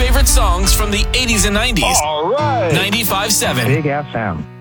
favorite songs from the 80s and 90s. All right. 95.7 Big FM.